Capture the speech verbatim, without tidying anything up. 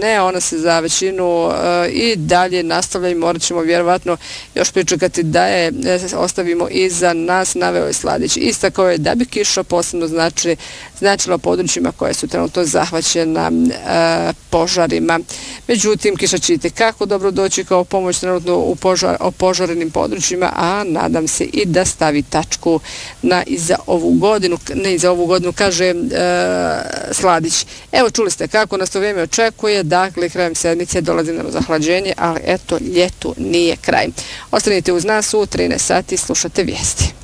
ne, ona se za većinu uh, i dalje nastavlja i morat ćemo vjerovatno još pričekati da je ostavimo iza nas, naveo je Sladić. Istakao je da bi kiša posebno znači, značila područjima koje su trenutno zahvaćena uh, požarima. Međutim, kiša će itekako dobro doći kao pomoć trenutno u požar, opožarenim područjima, a nadam se i da stavi tačku na i za ovu godinu, ne i za ovu godinu, kaže e, Sladić. Evo, čuli ste kako nas to vrijeme očekuje, dakle, krajem sedmice dolazi nam zahlađenje, ali eto, ljetu nije kraj. Ostanite uz nas u trinaest sati, slušate vijesti.